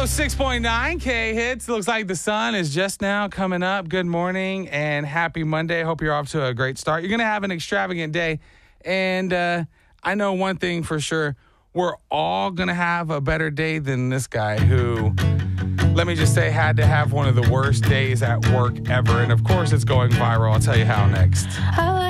106.9 K hits. Looks like the sun is just now coming up. Good morning and happy Monday. Hope you're off to a great start. You're going to have an extravagant day. And I know one thing for sure. We're all going to have a better day than this guy who, let me just say, had to have one of the worst days at work ever. And of course, it's going viral. I'll tell you how next.